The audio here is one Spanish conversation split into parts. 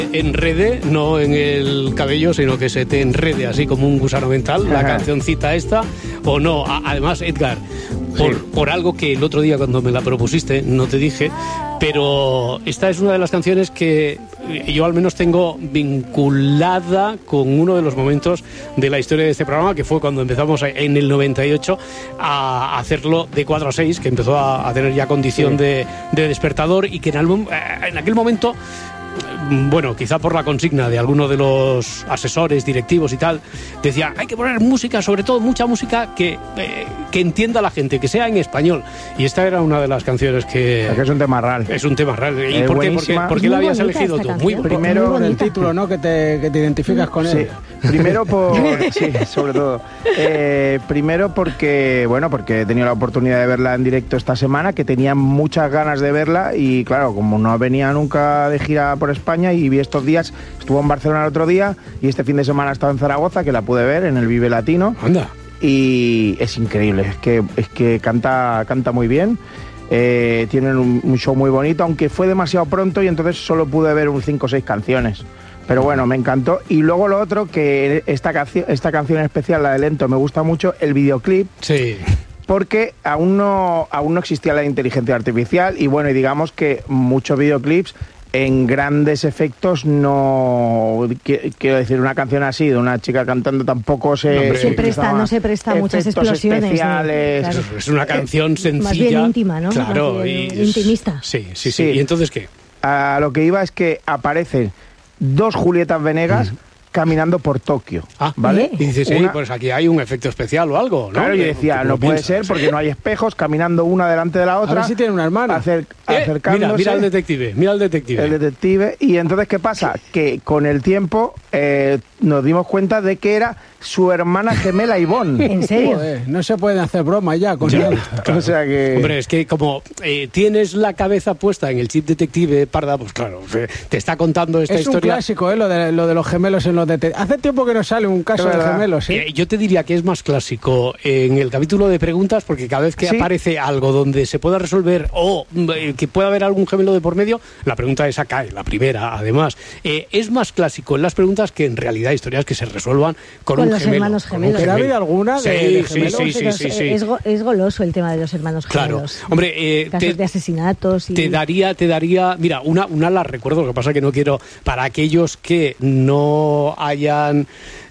enrede, no en el cabello, sino que se te enrede así como un gusano mental, la cancioncita esta, o no. Además, Edgar, por algo que el otro día cuando me la propusiste, no te dije, pero esta es una de las canciones que yo al menos tengo vinculada con uno de los momentos de la historia de este programa, que fue cuando empezamos en el 98 a hacerlo de 4 a 6, que empezó a tener ya condición de despertador, y que en aquel momento, bueno, quizá por la consigna de alguno de los asesores, directivos y tal, decía, hay que poner música, sobre todo mucha música que entienda la gente, que sea en español. Y esta era una de las canciones que... Porque es un tema real. Es un tema real. ¿Y por qué la habías elegido tú? Muy primero por el título, ¿no? Que te identificas con él. Sí, primero sí, sobre todo. Primero porque he tenido la oportunidad de verla en directo esta semana, que tenía muchas ganas de verla, y claro, como no venía nunca de gira por España, y vi estos días, estuvo en Barcelona el otro día, y este fin de semana ha estado en Zaragoza, que la pude ver en el Vive Latino. Anda. Y es increíble, es que canta muy bien. Tienen un show muy bonito, aunque fue demasiado pronto y entonces solo pude ver 5 o 6 canciones. Pero bueno, me encantó. Y luego lo otro, que esta canción en especial, la de Lento, me gusta mucho, el videoclip. Sí. Porque aún no existía la inteligencia artificial, y bueno, y digamos que muchos videoclips en grandes efectos no... Quiero decir, una canción así, de una chica cantando, tampoco no se presta muchas explosiones. Especiales. Claro. Es una canción sencilla. Más bien íntima, ¿no? Claro. Intimista. Sí. ¿Y entonces qué? A lo que iba es que aparecen 2 Julietas Venegas caminando por Tokio, ¿vale? Y dices, pues aquí hay un efecto especial o algo, ¿no? Claro, yo decía, no puede ser, porque no hay espejos, caminando una delante de la otra. A ver si tiene una hermana. Acercándose. Mira el detective. El detective. Y entonces, ¿qué pasa? Que con el tiempo nos dimos cuenta de que era su hermana gemela Ivonne. ¿En serio? Joder, no se pueden hacer bromas ya con él. Claro. O sea que... Hombre, es que como tienes la cabeza puesta en el chip detective, Parda, pues claro, te está contando esta historia. Es un clásico, lo de los gemelos en los detectives. Hace tiempo que no sale un caso de gemelos, ¿sí? Yo te diría que es más clásico en el capítulo de preguntas, porque cada vez que aparece algo donde se pueda resolver o que pueda haber algún gemelo de por medio, la pregunta esa cae, la primera, además. Es más clásico en las preguntas que en realidad historias que se resuelvan con un los gemelo. Hermanos gemelos. ¿Pero ha habido alguna de gemelos? Sí. Es goloso el tema de los hermanos gemelos. Claro. Hombre, casos de asesinatos. Y... Te daría... Mira, una la recuerdo, lo que pasa que no quiero... Para aquellos que no hayan...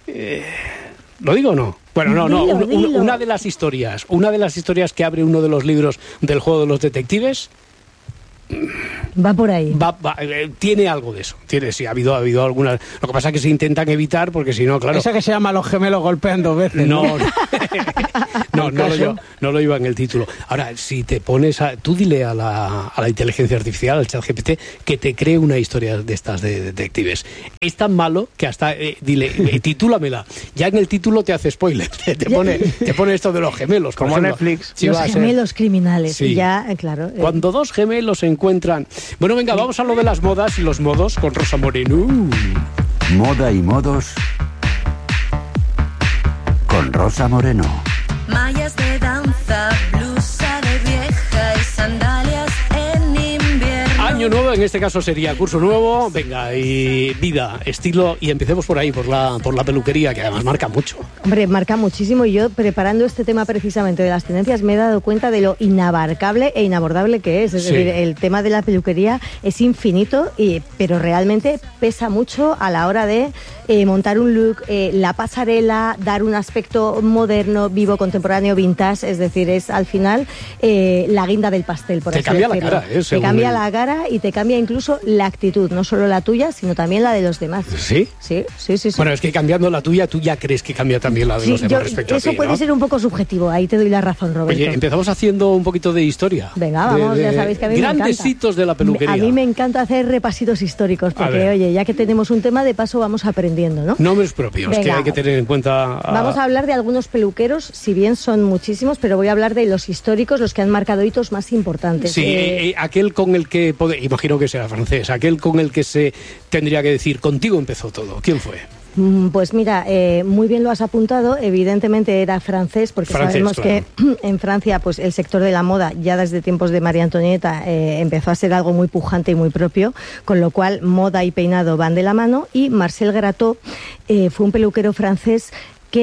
¿Lo digo o no? Bueno, Dilo. Una de las historias que abre uno de los libros del juego de los detectives... Va por ahí. Tiene algo de eso. Ha habido algunas. Lo que pasa es que se intentan evitar porque si no, claro. Esa que se llama Los gemelos golpean 2 veces. No lo iba en el título. Ahora, si te pones tú dile a la inteligencia artificial, al ChatGPT, que te cree una historia de estas de detectives. Es tan malo que hasta titúlamela. Ya en el título te hace spoiler. Te pone esto de los gemelos. Como ejemplo. Netflix. Los gemelos criminales. Sí. Ya, claro. Cuando 2 gemelos se encuentran. Bueno, venga, vamos a lo de las modas y los modos con Rosa Moreno. Moda y modos con Rosa Moreno. Mallas de danza, blusa de vieja y sandalias en invierno. Año nuevo, en este caso sería curso nuevo. Venga, y vida, estilo, y empecemos por ahí, por la peluquería, que además marca mucho. Hombre, marca muchísimo, y yo preparando este tema precisamente de las tendencias me he dado cuenta de lo inabarcable e inabordable que es. Es decir, el tema de la peluquería es infinito, pero realmente pesa mucho a la hora de montar un look, la pasarela, dar un aspecto moderno, vivo, contemporáneo, vintage. Es decir, es al final la guinda del pastel, por así decirlo. Te cambia la cara, te cambia la cara y te cambia incluso la actitud, no solo la tuya, sino también la de los demás. ¿Sí? Sí. Bueno, es que cambiando la tuya, tú ya crees que cambia también la de los demás respecto a ti, eso puede ser un poco subjetivo, ahí te doy la razón, Roberto. Oye, empezamos haciendo un poquito de historia. Venga, vamos, ya sabéis que a mí me encanta. Grandes hitos de la peluquería. A mí me encanta hacer repasitos históricos, porque, oye, ya que tenemos un tema, de paso vamos aprendiendo, ¿no? Nombres propios. Venga, que hay que tener en cuenta. Vamos a hablar de algunos peluqueros, si bien son muchísimos, pero voy a hablar de los históricos, los que han marcado hitos más importantes. Sí, aquel con el que, imagino que será francés, aquel con el que se tendría que decir, contigo empezó todo. ¿Quién fue? Pues mira, muy bien lo has apuntado. Evidentemente era francés, porque sabemos que en Francia pues el sector de la moda ya desde tiempos de María Antonieta empezó a ser algo muy pujante y muy propio, con lo cual moda y peinado van de la mano. Y Marcel Gratot fue un peluquero francés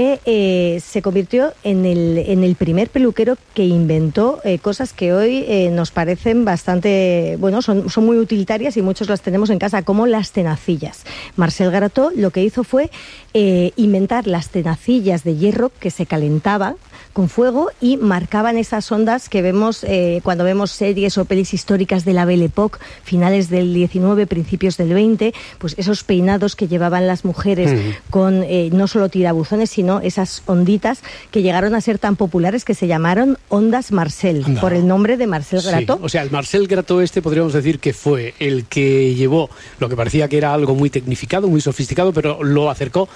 que se convirtió en el primer peluquero que inventó cosas que hoy nos parecen bastante, bueno, son muy utilitarias y muchos las tenemos en casa, como las tenacillas. Marcel Gratot lo que hizo fue inventar las tenacillas de hierro que se calentaban con fuego y marcaban esas ondas que vemos cuando vemos series o pelis históricas de la Belle Époque, finales del 19, principios del 20, pues esos peinados que llevaban las mujeres con no solo tirabuzones, sino esas onditas que llegaron a ser tan populares que se llamaron ondas Marcel, por el nombre de Marcel Gratot. Sí, o sea, el Marcel Gratot podríamos decir que fue el que llevó lo que parecía que era algo muy tecnificado, muy sofisticado, pero lo acercó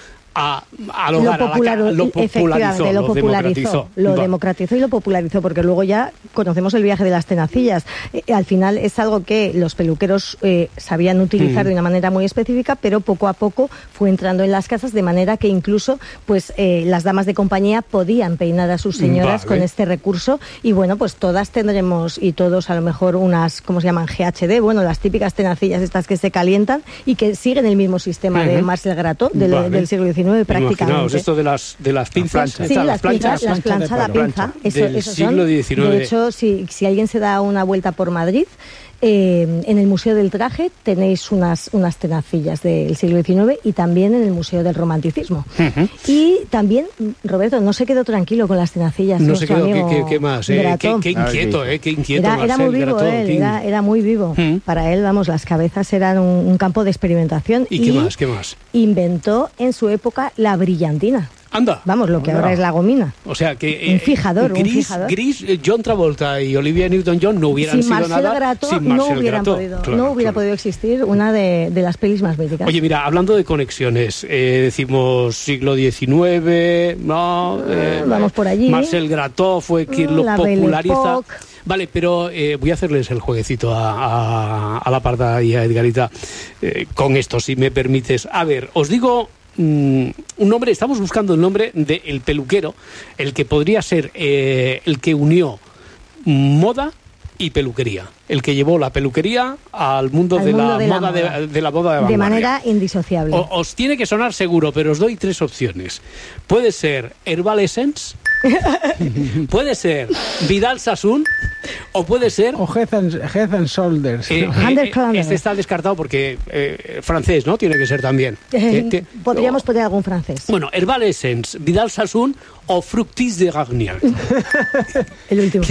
al hogar, lo popularizó, lo democratizó y lo popularizó, porque luego ya conocemos el viaje de las tenacillas. Al final es algo que los peluqueros sabían utilizar de una manera muy específica, pero poco a poco fue entrando en las casas, de manera que incluso pues las damas de compañía podían peinar a sus señoras con este recurso. Y bueno, pues todas tendremos, y todos a lo mejor unas, ¿cómo se llaman? GHD, bueno, las típicas tenacillas estas que se calientan y que siguen el mismo sistema de Marcel Gratot del siglo XIX. Prácticamente. Imaginaos esto de las pinzas. Sí, las planchas, la pinza. Del siglo XIX. De hecho, si alguien se da una vuelta por Madrid, en el Museo del Traje tenéis unas tenacillas del siglo XIX y también en el Museo del Romanticismo. Y también, Roberto, no se quedó tranquilo con las tenacillas. No se quedó, ¿qué más? Qué inquieto. Era muy vivo era muy vivo. Para él, vamos, las cabezas eran un campo de experimentación. ¿Y qué más? Inventó en su época la brillantina. Anda. Vamos, lo que ahora es la gomina. O sea que un fijador. Gris, John Travolta y Olivia Newton-John no hubieran sido nada sin Marcel Gratot. No hubiera podido existir una de las pelis más míticas. Oye, mira, hablando de conexiones, decimos siglo XIX, vamos por allí. Marcel Gratot fue quien lo populariza. Vale, pero voy a hacerles el jueguecito a la Parda y a Edgarita con esto, si me permites. A ver, os digo un nombre, estamos buscando el nombre del peluquero, el que podría ser el que unió moda y peluquería, el que llevó la peluquería al mundo de la moda de vanguardia. De manera indisociable. Os tiene que sonar seguro, pero os doy 3 opciones. Puede ser Herbal Essence, puede ser Vidal Sassoon, o puede ser... O Head and Shoulders. Este está descartado porque francés, ¿no? Tiene que ser también. Podríamos poner algún francés. Bueno, Herbal Essence, Vidal Sassoon o Fructis de Garnier. El último.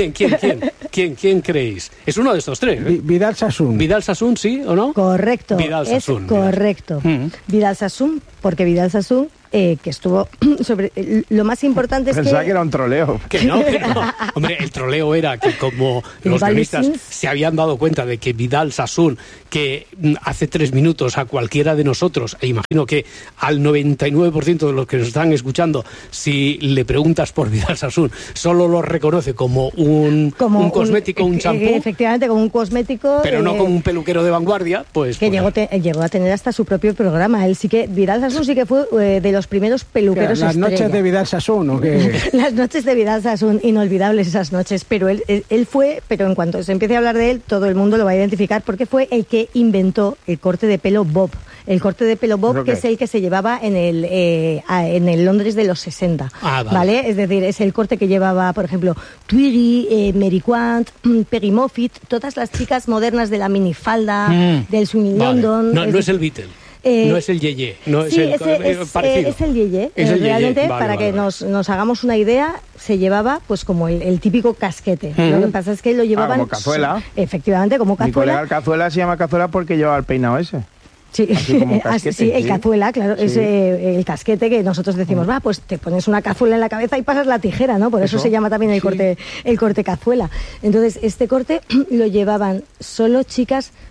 ¿Quién creéis? Es uno de estos 3. Vidal Sassoon. ¿Vidal Sassoon, sí o no? Correcto. Vidal Sassoon. Correcto. Vidal Sassoon, porque Vidal Sassoon que estuvo sobre... Lo más importante es Pensaba que era un troleo. Que no. Hombre, el troleo era que como los guionistas se habían dado cuenta de que Vidal Sassoon, que hace 3 minutos a cualquiera de nosotros, e imagino que al 99% de los que nos están escuchando, si le preguntas por Vidal Sassoon, solo lo reconoce como un cosmético, un champú. Efectivamente, como un cosmético. Pero no como un peluquero de vanguardia, pues... Que llegó a tener hasta su propio programa. Él sí que, Vidal Sassoon sí que fue de los primeros peluqueros ¿Las estrella. noches de Vidal Sassoon o qué? Las noches de Vidal Sassoon, inolvidables esas noches, pero él fue, pero en cuanto se empiece a hablar de él, todo el mundo lo va a identificar porque fue el que inventó el corte de pelo bob. El corte de pelo bob, que es el que se llevaba en el Londres de los 60. ¿Vale? Es decir, es el corte que llevaba, por ejemplo, Tweety, Mary Quant, Peggy Moffitt, todas las chicas modernas de la minifalda, del Swing London. No es el Beatle. No es el yeye, no sí, es el parecido. Es el yeye. Realmente, para que nos hagamos una idea, se llevaba pues como el típico casquete. Lo que pasa es que lo llevaban... como cazuela. Efectivamente, como cazuela. Mi colega el cazuela se llama cazuela porque lleva el peinado ese. Sí, el cazuela, claro, sí. Es el casquete que nosotros decimos, pues te pones una cazuela en la cabeza y pasas la tijera, ¿no? Por eso se llama también el corte cazuela. Entonces, este corte lo llevaban solo chicas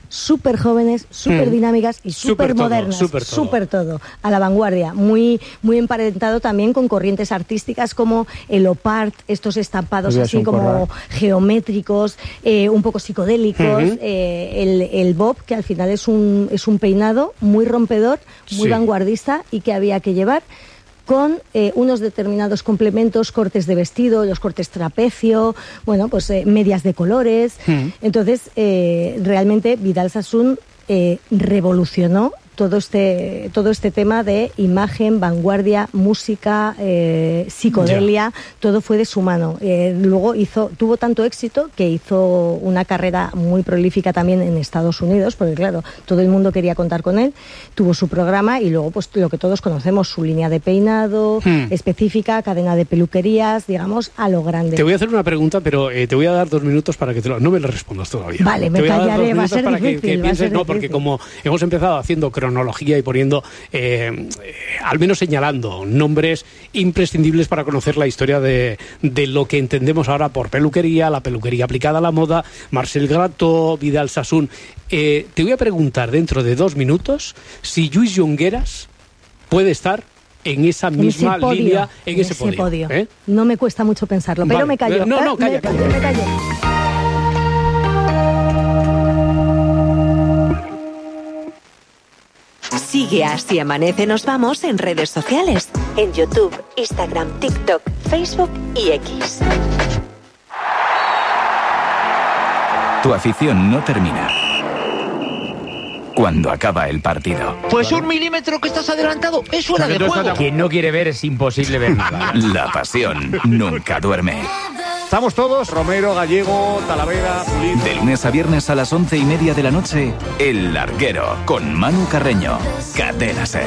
súper jóvenes, súper dinámicas y súper modernas, súper todo, a la vanguardia, muy, muy emparentado también con corrientes artísticas como el op art, estos estampados así como geométricos, un poco psicodélicos, el bob, que al final es un peinado muy rompedor, muy vanguardista y que había que llevar con unos determinados complementos, cortes de vestido, los cortes trapecio, bueno, pues medias de colores. Entonces, realmente Vidal Sassoon revolucionó todo este tema de imagen, vanguardia, música, psicodelia, todo fue de su mano. Luego tuvo tanto éxito que hizo una carrera muy prolífica también en Estados Unidos, porque claro, todo el mundo quería contar con él, tuvo su programa y luego pues lo que todos conocemos, su línea de peinado específica, cadena de peluquerías, digamos, a lo grande. Te voy a hacer una pregunta, pero te voy a dar 2 minutos para que no me la respondas todavía. Vale, me callaré, va a ser difícil. Que pienses, no, porque como hemos empezado haciendo cronología y poniendo, al menos señalando nombres imprescindibles para conocer la historia de lo que entendemos ahora por peluquería, la peluquería aplicada a la moda, Marcel Grattó, Vidal Sassoon. Te voy a preguntar dentro de 2 minutos si Lluís Llongueras puede estar en esa misma línea, en ese podio. No me cuesta mucho pensarlo, pero me callo. No, calla. Me callo. Sigue a Si Amanece Nos Vamos en redes sociales, en YouTube, Instagram, TikTok, Facebook y X. Tu afición no termina cuando acaba el partido. Pues 1 milímetro que estás adelantado, es fuera de juego. Quien no quiere ver es imposible ver nada. La pasión nunca duerme. Estamos todos, Romero, Gallego, Talavera, Pulido. De lunes a viernes a las 11:30 de la noche, El Larguero, con Manu Carreño. Cadena SER.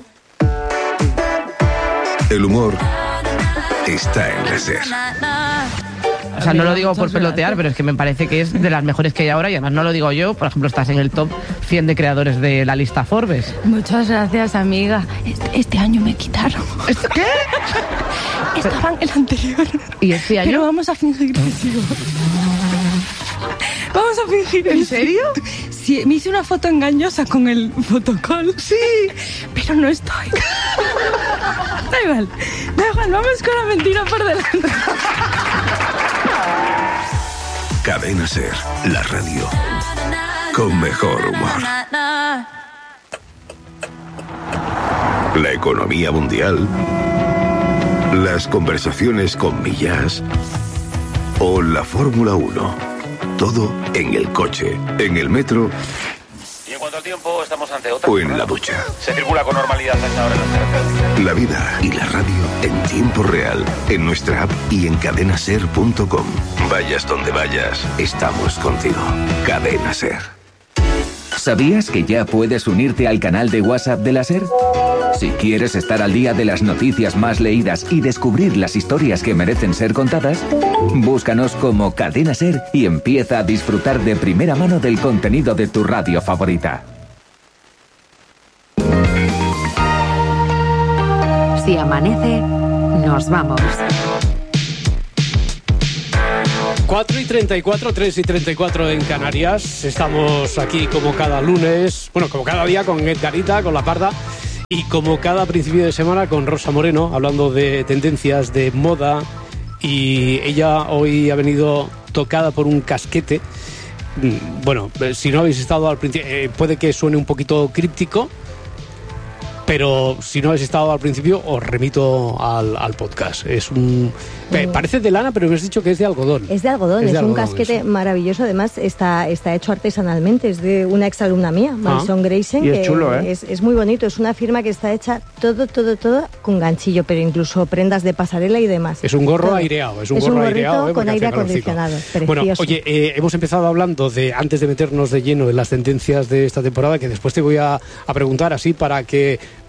El humor está en la SER. O sea, no lo digo por pelotear, pero es que me parece que es de las mejores que hay ahora y además no lo digo yo. Por ejemplo, estás en el top 100 de creadores de la lista Forbes. Muchas gracias, amiga. Este año me quitaron. ¿Qué? Estaba en el anterior. ¿Y este año? Pero vamos a fingir que sigo. Vamos a fingir. ¿En serio? Sí, me hice una foto engañosa con el fotocall. Sí. Pero no estoy. Da igual, vamos con la mentira por delante. Cadena SER, la radio con mejor humor. La economía mundial, las conversaciones con Millás o la Fórmula 1. Todo en el coche, en el metro. Y en cuanto al tiempo, estamos ante otra. O en la ducha. Se circula con normalidad a esta hora en las carreteras. La vida y la radio en tiempo real, en nuestra app y en cadenaser.com. Vayas donde vayas, estamos contigo. Cadena SER. ¿Sabías que ya puedes unirte al canal de WhatsApp de la SER? Si quieres estar al día de las noticias más leídas y descubrir las historias que merecen ser contadas, búscanos como Cadena SER y empieza a disfrutar de primera mano del contenido de tu radio favorita. Si amanece, nos vamos. 4:34, 3:34 en Canarias. Estamos aquí como cada lunes, bueno, como cada día con Edgarita, con La Parda, y como cada principio de semana con Rosa Moreno, hablando de tendencias, de moda, y ella hoy ha venido tocada por un casquete. Bueno, si no habéis estado al principio, puede que suene un poquito críptico, pero si no habéis estado al principio, os remito al podcast. Es parece de lana, pero me has dicho que es de algodón. Es de algodón, es un casquete eso. Maravilloso. Además, está hecho artesanalmente. Es de una exalumna mía, Marisol Grayson. Y es chulo, ¿eh? Es muy bonito. Es una firma que está hecha todo con ganchillo, pero incluso prendas de pasarela y demás. Es un gorro aireado. Es un gorro aireado, con aire acondicionado. Precioso. Bueno, oye, hemos empezado hablando de, antes de meternos de lleno en las tendencias de esta temporada, que después te voy a preguntar así para que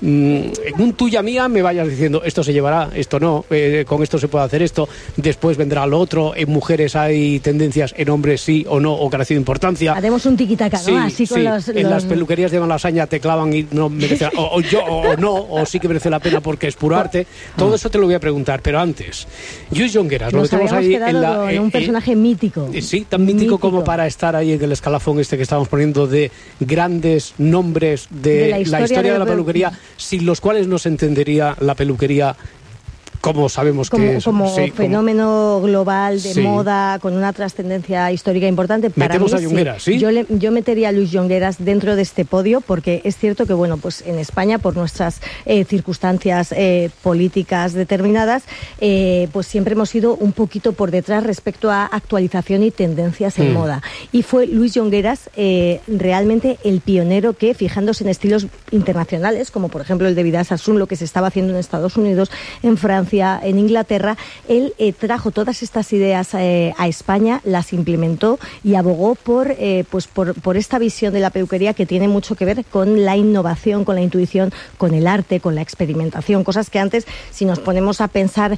en un tuya mía me vayas diciendo esto se llevará, esto no, con esto se puede hacer esto, después vendrá lo otro, en mujeres hay tendencias, en hombres sí o no, o carecido de importancia. Haremos un tiquitaca, ¿no? Sí, así con en las peluquerías de Malasaña te clavan y no merece, o no, o sí que merece la pena porque es puro arte. Todo eso te lo voy a preguntar, pero antes, Lluís Jongueras, lo metemos ahí en un personaje mítico. Sí, tan mítico como para estar ahí en el escalafón este que estamos poniendo de grandes nombres de la historia de la peluquería, sin los cuales no se entendería la peluquería como sabemos que es. Como fenómeno global de moda, con una trascendencia histórica importante. Metemos a Jongueras, ¿sí? Yo metería a Lluís Jongueras dentro de este podio, porque es cierto que, bueno, pues en España, por nuestras circunstancias políticas determinadas, pues siempre hemos ido un poquito por detrás respecto a actualización y tendencias en moda. Y fue Lluís Jongueras realmente el pionero que, fijándose en estilos internacionales, como por ejemplo el de Vidal Sassoon, lo que se estaba haciendo en Estados Unidos, en Francia, en Inglaterra, él trajo todas estas ideas a España, las implementó y abogó por esta visión de la peluquería que tiene mucho que ver con la innovación, con la intuición, con el arte, con la experimentación, cosas que antes, si nos ponemos a pensar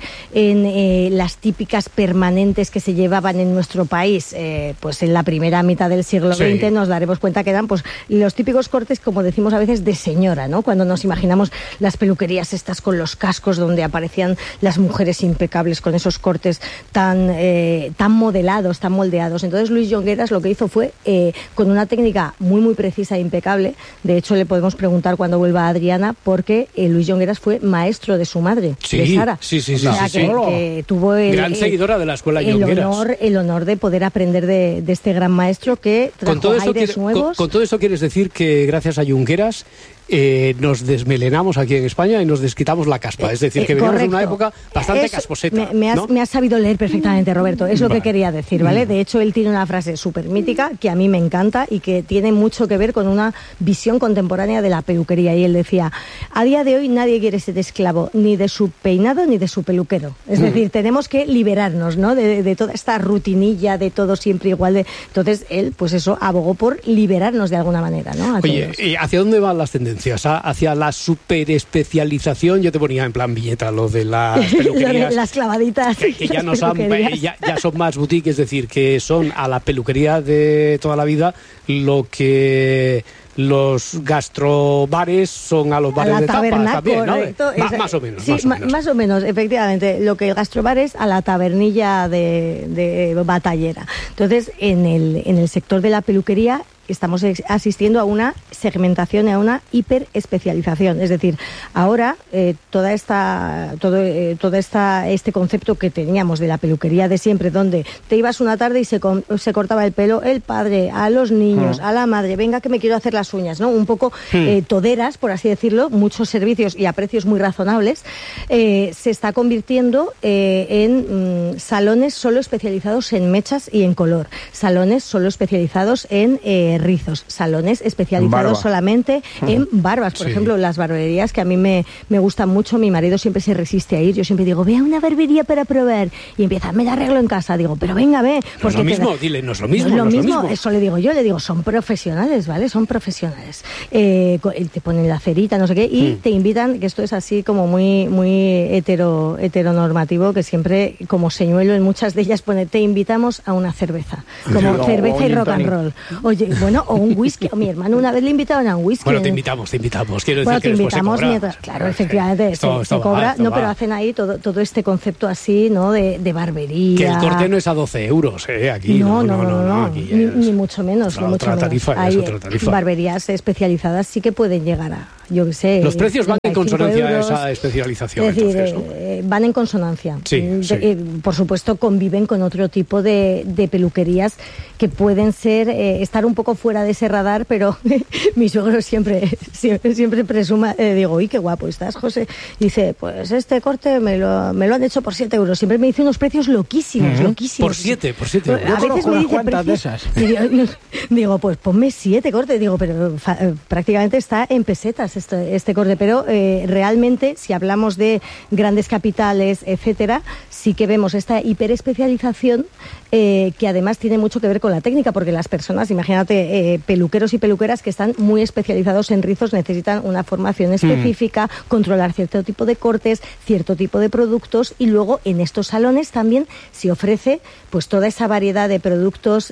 en las típicas permanentes que se llevaban en nuestro país, pues en la primera mitad del siglo XX, nos daremos cuenta que eran pues los típicos cortes, como decimos a veces, de señora, ¿no? Cuando nos imaginamos las peluquerías estas con los cascos donde aparecían las mujeres impecables con esos cortes tan modelados, tan moldeados. Entonces Lluís Jongueras lo que hizo fue, con una técnica muy muy precisa e impecable, de hecho le podemos preguntar cuando vuelva a Adriana, porque Lluís Jongueras fue maestro de su madre, de Sara. Sí. O sea, que tuvo gran seguidora de la escuela Jongueras. El honor de poder aprender de este gran maestro que trajo aires nuevos. Con todo eso quieres decir que gracias a Jongueras nos desmelenamos aquí en España y nos desquitamos la caspa, es decir, que venimos de una época bastante casposeta. Me has sabido leer perfectamente, Roberto, es lo que quería decir, ¿vale? De hecho, él tiene una frase súper mítica que a mí me encanta y que tiene mucho que ver con una visión contemporánea de la peluquería, y él decía: a día de hoy nadie quiere ser esclavo ni de su peinado ni de su peluquero, es decir, tenemos que liberarnos, ¿no? de toda esta rutinilla, de todo siempre igual. Entonces él, pues eso, abogó por liberarnos de alguna manera, ¿no? Oye, ¿hacia dónde van las tendencias? Hacia la superespecialización. Yo te ponía en plan viñeta lo de las peluquerías. Las clavaditas. Que ya no son, ya son más boutique, es decir, que son a la peluquería de toda la vida lo que los gastrobares son a los bares de tapas también, ¿no? Más o menos. Sí, más o menos, efectivamente. Lo que el gastrobar es a la tabernilla de batallera. Entonces, en el sector de la peluquería estamos asistiendo a una segmentación y a una hiperespecialización. Es decir, ahora todo este concepto que teníamos de la peluquería de siempre, donde te ibas una tarde y se cortaba el pelo el padre, a los niños, a la madre, venga que me quiero hacer las uñas, ¿no? Un poco toderas, por así decirlo, muchos servicios y a precios muy razonables, se está convirtiendo en salones solo especializados en mechas y en color, salones solo especializados en rizos, salones especializados solamente en barbas. Por ejemplo, las barberías que a mí me gustan mucho, mi marido siempre se resiste a ir, yo siempre digo, ve a una barbería para probar, y empieza, me la arreglo en casa, digo, pero venga, ve. Porque no es lo mismo, dile, no es lo mismo. No es lo mismo, eso le digo yo, son profesionales, ¿vale? Son profesionales. Te ponen la cerita, no sé qué, y te invitan, que esto es así como muy, muy heteronormativo, que siempre, como señuelo en muchas de ellas pone, te invitamos a una cerveza, como cerveza y rock and roll. Oye, bueno, o un whisky. O mi hermano una vez le invitaron a un whisky. Bueno, te invitamos. Quiero decir que después se cobra. Mientras, claro, efectivamente, se cobra. No, pero hacen ahí todo este concepto así, ¿no? De barbería. Que el corte no es a 12 euros, aquí. No, aquí ni mucho menos. Otra tarifa. Barberías especializadas sí que pueden llegar a, yo qué sé. Los precios van en consonancia a esa especialización. Es decir, entonces, ¿no? Van en consonancia. Sí. Por supuesto, conviven con otro tipo de peluquerías que pueden estar un poco fuera de ese radar, pero mi suegro siempre presuma, digo, uy, qué guapo estás, José. Dice, pues este corte me lo han hecho por 7 euros. Siempre me dice unos precios loquísimos. Por 7 euros. A veces me dice cuántas de esas. Digo, pues ponme 7 cortes. Digo, pero prácticamente está en pesetas más este corte, pero realmente, si hablamos de grandes capitales, etcétera, sí que vemos esta hiperespecialización que además tiene mucho que ver con la técnica, porque las personas, imagínate, peluqueros y peluqueras que están muy especializados en rizos, necesitan una formación específica, controlar cierto tipo de cortes, cierto tipo de productos, y luego en estos salones también se ofrece pues toda esa variedad de productos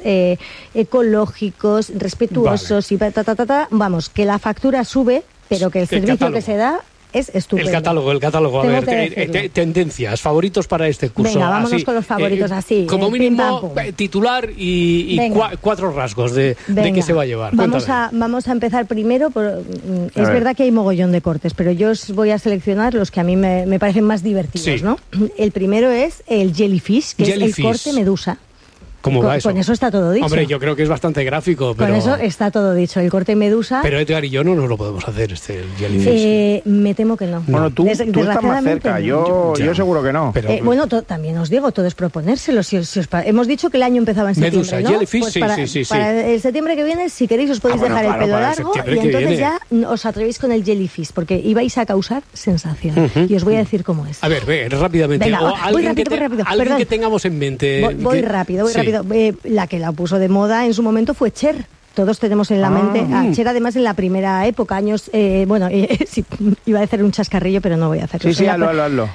ecológicos, respetuosos, y vamos, que la factura sube, pero que el servicio que se da es estupendo. El catálogo. A ver, tendencias, favoritos para este curso. Venga, vámonos así, con los favoritos así. Como mínimo, titular y 4 rasgos de qué se va a llevar. Vamos a empezar primero. Es verdad que hay mogollón de cortes, pero yo os voy a seleccionar los que a mí me parecen más divertidos, ¿no? El primero es el Jellyfish, que es el corte medusa. ¿Cómo va eso? Con eso está todo dicho. Hombre, yo creo que es bastante gráfico, pero... Con eso está todo dicho. El corte medusa... Pero Edgar y yo no nos lo podemos hacer, el Jellyfish. Me temo que no. Bueno, tú estás más cerca. Yo seguro que no. Bueno, también os digo, todo es proponérselo. Hemos dicho que el año empezaba en septiembre, Medusa, ¿no? Jellyfish, pues sí. Para el septiembre que viene, si queréis, os podéis dejar el pelo largo y entonces ya os atrevéis con el Jellyfish, porque ibais a causar sensación. Y os voy a decir cómo es. A ver, rápidamente. Venga, alguien que tengamos en mente. Voy rápido. La que la puso de moda en su momento fue Cher. Todos tenemos en la mente a Cher, además en la primera época, años... sí, iba a hacer un chascarrillo, pero no voy a hacerlo. Sí, hazlo.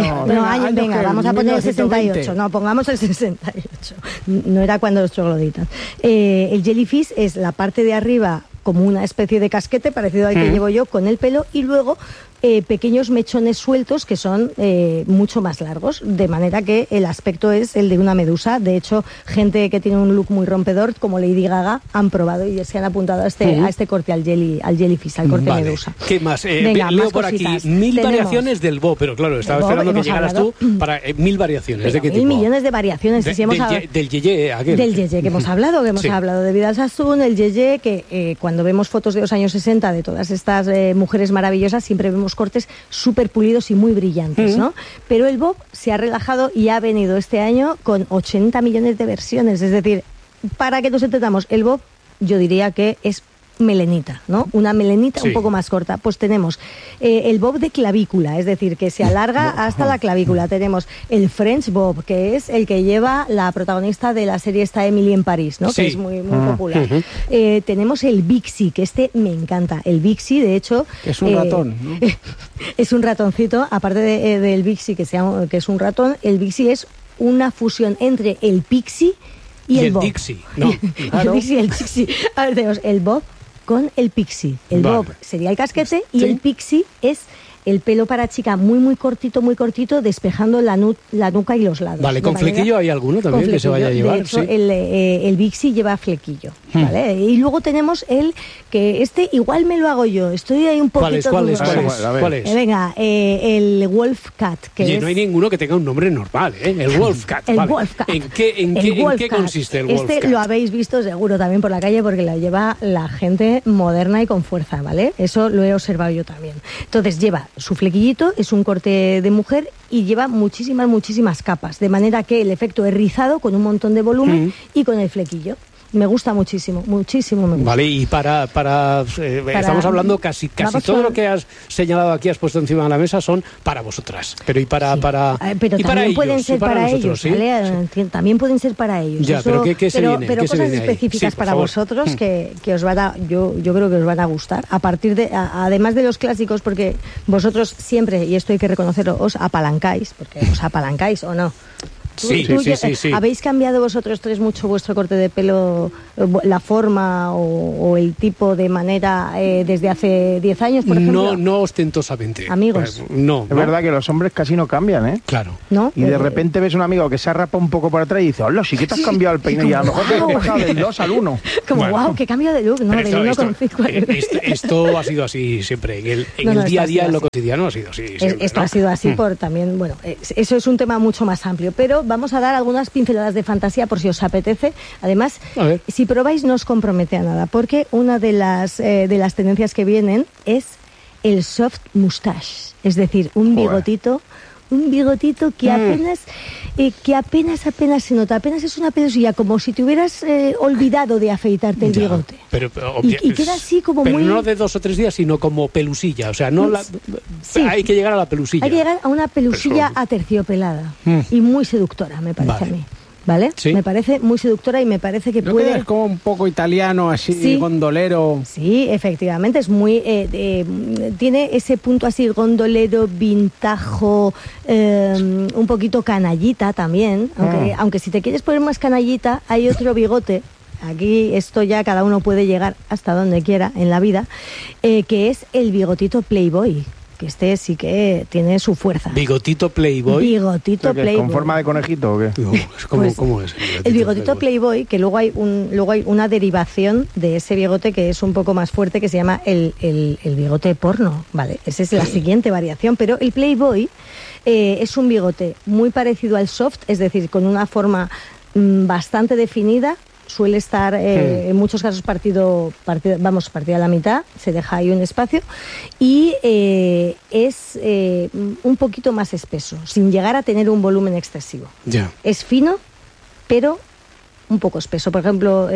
Venga, vamos a poner el 68. No, pongamos el 68. No era cuando los trogloditas. El Jellyfish es la parte de arriba como una especie de casquete parecido al que llevo yo con el pelo, y luego pequeños mechones sueltos que son mucho más largos, de manera que el aspecto es el de una medusa. De hecho, gente que tiene un look muy rompedor, como Lady Gaga, han probado y se han apuntado a este corte, al Jellyfish, al corte medusa. ¿Qué más? Venga, leo más por cositas. aquí 1000 variaciones del bob, pero claro, estaba esperando que llegaras tú para 1000 variaciones. Pero ¿de qué tipo? 1000 millones de variaciones. Del yeye, aquel. Del yeye que hemos hablado, hablado de Vidal Sassoon, el yeye que cuando vemos fotos de los años 60 de todas estas mujeres maravillosas, siempre vemos cortes súper pulidos y muy brillantes, ¿no? Pero el bob se ha relajado y ha venido este año con 80 millones de versiones. Es decir, para que nos entendamos, el bob yo diría que es melenita, ¿no? Una melenita un poco más corta. Pues tenemos el bob de clavícula, es decir, que se alarga hasta la clavícula. Tenemos el French bob, que es el que lleva la protagonista de la serie esta Emily en París, ¿no? Que es muy popular. Tenemos el Bixi, que me encanta. El Bixi, de hecho... Es un ratón, ¿no? Es un ratoncito, aparte del Bixi, que es un ratón, el Bixi es una fusión entre el Pixie y el bob. Dixie, ¿no? El Dixie y el Pixie. A ver, tenemos el bob con el pixie. El bob sería el casquete y el pixie es el pelo para chica muy cortito, despejando la nuca y los lados. Vale, ¿con flequillo hay alguno también que se vaya a llevar? De hecho, el Bixi lleva flequillo, ¿vale? Y luego tenemos que igual me lo hago yo, estoy ahí un poquito... ¿Cuál es? Venga, el Wolf Cat. No hay ninguno que tenga un nombre normal, ¿eh? El Wolf Cat. Wolf Cat. ¿En qué consiste el Wolf Cat? Lo habéis visto seguro también por la calle porque lo lleva la gente moderna y con fuerza, ¿vale? Eso lo he observado yo también. Entonces lleva su flequillito, es un corte de mujer y lleva muchísimas capas, de manera que el efecto es rizado con un montón de volumen y con el flequillo. Me gusta muchísimo me gusta. Vale, y para estamos hablando casi todo lo que has señalado aquí, has puesto encima de la mesa, son para vosotras. Pero pero y también para ellos, pueden ser para ellos, ¿sí? ¿vale? Sí. También pueden ser para ellos. Ya, pero ¿qué se viene? Pero ¿qué cosas se viene específicas para vosotros que os van a, yo creo que os van a gustar. Además de los clásicos, porque vosotros siempre, y esto hay que reconocerlo, os apalancáis, porque os apalancáis o no. Sí. ¿Habéis cambiado vosotros tres mucho vuestro corte de pelo, la forma o el tipo de manera desde hace 10 años, por ejemplo? No ostentosamente. Amigos. No. Es verdad que los hombres casi no cambian, ¿eh? Claro. ¿No? Y de repente ves un amigo que se arrapa un poco por atrás y dice, hola, sí que te has cambiado el peine y a lo mejor te has pasado del 2 al 1. Como, wow, qué cambio de look, ¿no? Del 1 con 5. Esto ha sido así siempre. En el día a día, en lo cotidiano, ha sido así. Esto ha sido así por también, bueno, eso es un tema mucho más amplio, pero vamos a dar algunas pinceladas de fantasía por si os apetece. Además, si probáis no os compromete a nada, porque una de las tendencias que vienen es el soft mustache, es decir, un bigotito un bigotito que apenas se nota, apenas es una pelosilla, como si te hubieras olvidado de afeitarte el bigote. Pero, y queda así como pero muy... no de 2 o 3 días, sino como pelusilla. O sea, no sí. Hay que llegar a la pelusilla. Hay que llegar a una pelusilla aterciopelada y muy seductora, me parece a mí. ¿Vale? ¿Sí? Me parece muy seductora y me parece que Creo puede... que es como un poco italiano, así, gondolero. Sí, efectivamente, es muy... tiene ese punto así gondolero, vintajo, un poquito canallita también. Aunque si te quieres poner más canallita, hay otro bigote. Aquí esto ya cada uno puede llegar hasta donde quiera en la vida, que es el bigotito Playboy. Que este sí que tiene su fuerza. ¿Bigotito Playboy? Bigotito Playboy. ¿Con forma de conejito o qué? ¿Cómo es? El bigotito Playboy, que luego hay una derivación de ese bigote que es un poco más fuerte, que se llama el bigote porno, ¿vale? Esa es la siguiente variación, pero el Playboy es un bigote muy parecido al soft, es decir, con una forma bastante definida. Suele estar en muchos casos partido a la mitad, se deja ahí un espacio y es un poquito más espeso, sin llegar a tener un volumen excesivo. Ya. Es fino, pero un poco espeso. Por ejemplo,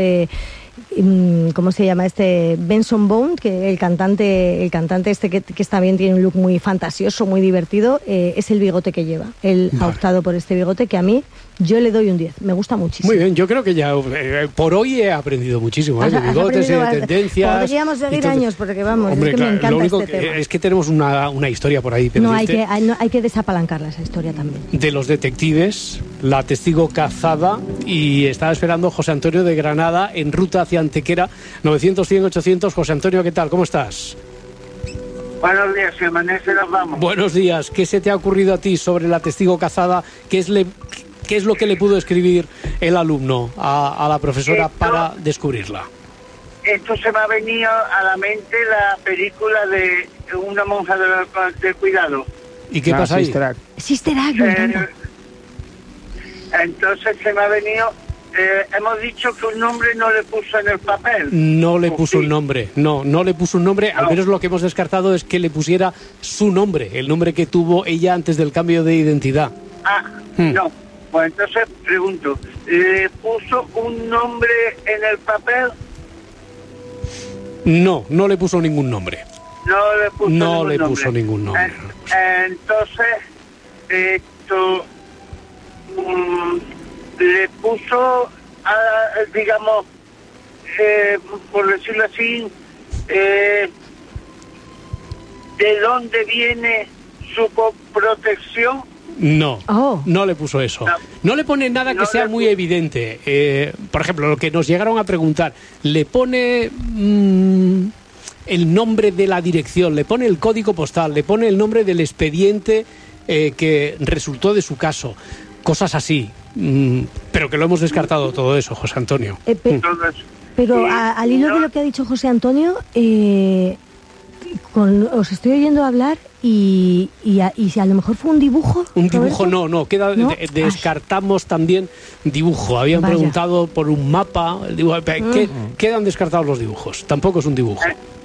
¿cómo se llama este? Benson Boone, que el cantante este que también tiene un look muy fantasioso, muy divertido, es el bigote que lleva. Él ha optado por este bigote que a mí yo le doy un 10, me gusta muchísimo. Muy bien, yo creo que ya por hoy he aprendido muchísimo, de bigotes y de tendencias. Podríamos seguir años porque vamos, hombre, es que me encanta lo único este tema. Es que tenemos una historia por ahí. No, hay que desapalancarla esa historia también. De los detectives, la testigo cazada, y estaba esperando José Antonio de Granada en ruta hacia Antequera, 900-100-800. José Antonio, ¿qué tal? ¿Cómo estás? Buenos días, si amanece nos vamos. Buenos días, ¿qué se te ha ocurrido a ti sobre la testigo cazada? ¿Qué es lo que le pudo escribir el alumno a la profesora para descubrirla? Esto se me ha venido a la mente la película de una monja de cuidado. ¿Y qué pasa ahí? Sister Act, me encanta. Entonces se me ha venido... hemos dicho que un nombre no le puso en el papel. No le puso un nombre, no le puso un nombre. Al menos lo que hemos descartado es que le pusiera su nombre, el nombre que tuvo ella antes del cambio de identidad. No. Pues entonces pregunto, ¿le puso un nombre en el papel? No le puso ningún nombre. No le puso ningún nombre. Entonces, esto le puso, digamos, por decirlo así, ¿de dónde viene su protección? No le puso eso. No le pone nada que sea muy evidente. Por ejemplo, lo que nos llegaron a preguntar, le pone el nombre de la dirección, le pone el código postal, le pone el nombre del expediente que resultó de su caso. Cosas así. Pero que lo hemos descartado todo eso, José Antonio. Pero al hilo de lo que ha dicho José Antonio, os estoy oyendo hablar y si a lo mejor fue un dibujo. Un dibujo no, descartamos también dibujo. Habían preguntado por un mapa, quedan descartados los dibujos. Tampoco es un dibujo.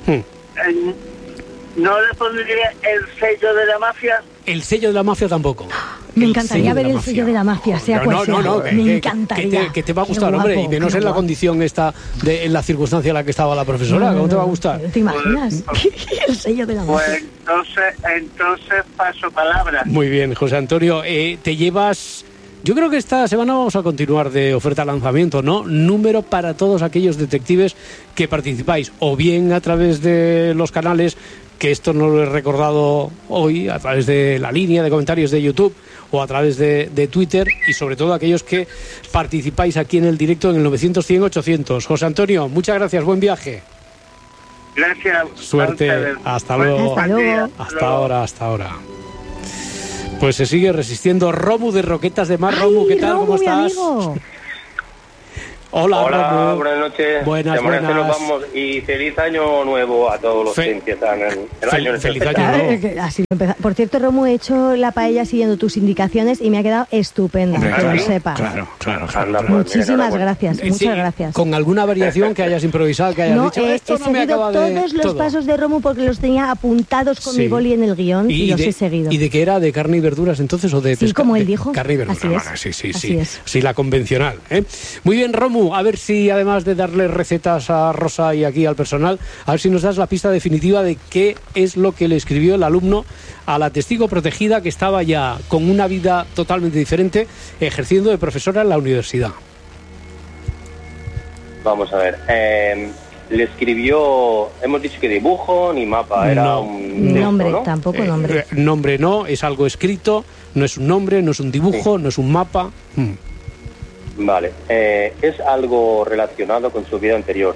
¿No le pondría el sello de la mafia? El sello de la mafia tampoco. Me encantaría ver el sello de la mafia, sea cual sea. Me encantaría. Que te va a gustar, hombre, y menos en la condición esta, en la circunstancia en la que estaba la profesora. ¿Cómo te va a gustar? ¿Te imaginas? El sello de la mafia. Pues entonces paso palabra. Muy bien, José Antonio. Te llevas... Yo creo que esta semana vamos a continuar de oferta lanzamiento, ¿no? Número para todos aquellos detectives que participáis, o bien a través de los canales, que esto no lo he recordado hoy, a través de la línea de comentarios de YouTube o a través de Twitter, y sobre todo aquellos que participáis aquí en el directo en el 900-100-800. José Antonio, muchas gracias, buen viaje. Gracias. Suerte, hasta luego. Hasta ahora. Pues se sigue resistiendo Romu de Roquetas de Mar. Romu, ¿qué tal? Romu, ¿cómo estás? Amigo. Hola, Romu. Buenas noches. Buenas. Nos vamos y feliz año nuevo a todos los que empiezan el año. Feliz año. Así por cierto, Romu, he hecho la paella siguiendo tus indicaciones y me ha quedado estupenda, que lo sepas. Claro. Anda, pues, muchísimas gracias, muchas gracias. Con alguna variación que hayas improvisado, que hayas dicho, esto no me acaba de... todos los pasos de Romu porque los tenía apuntados con mi boli en el guión y los he seguido. ¿Y de qué era? ¿De carne y verduras entonces o de pescado? Sí, como él dijo. Carne y verduras. Así es. Sí. Sí, la convencional. Muy bien, Romu, a ver si además de darle recetas a Rosa y aquí al personal, a ver si nos das la pista definitiva de qué es lo que le escribió el alumno a la testigo protegida que estaba ya con una vida totalmente diferente ejerciendo de profesora en la universidad. Vamos a ver. Le escribió, hemos dicho que dibujo ni mapa, era un nombre, texto, ¿no? Tampoco nombre. Nombre no, es algo escrito, no es un nombre, no es un dibujo, no es un mapa. Vale. ¿Es algo relacionado con su vida anterior?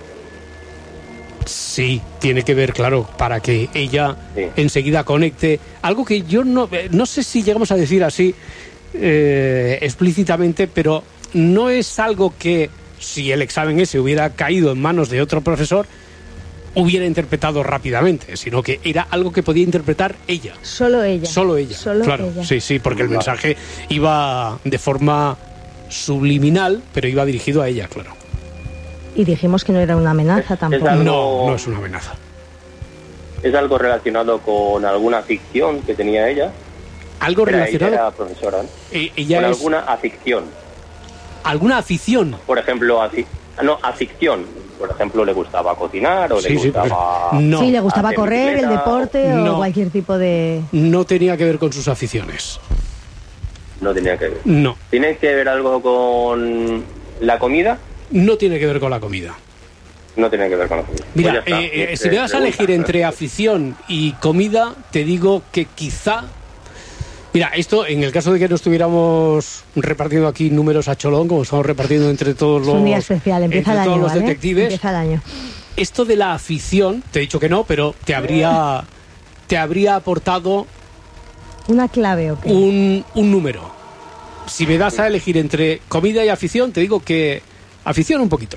Sí, tiene que ver, claro, para que ella enseguida conecte. Algo que yo no sé si llegamos a decir así explícitamente, pero no es algo que, si el examen ese hubiera caído en manos de otro profesor, hubiera interpretado rápidamente, sino que era algo que podía interpretar ella. Solo ella. Claro, ella. Sí, porque el mensaje iba de forma subliminal, pero iba dirigido a ella, claro. Y dijimos que no era una amenaza tampoco. No es una amenaza. ¿Es algo relacionado con alguna ficción que tenía ella? ¿Algo relacionado? Ella era profesora, ¿no? Ella con es... alguna afición. ¿Alguna afición? Por ejemplo, afición. Por ejemplo, ¿le gustaba cocinar o le gustaba... No. Sí, le gustaba correr, el deporte o cualquier tipo de... No tenía que ver con sus aficiones. No tenía que ver. No. ¿Tiene que ver algo con la comida? No tiene que ver con la comida. No tiene que ver con la comida. Mira, si me vas a elegir entre afición y comida, te digo que quizá... Mira, esto en el caso de que no estuviéramos repartiendo aquí números a cholón, como estamos repartiendo entre todos los... Es un día especial, empieza el año, todos los ¿vale? detectives. Empieza el año. Esto de la afición, te he dicho que no, pero te habría aportado... ¿Una clave o qué? Un número. Si me das a elegir entre comida y afición, te digo que afición un poquito.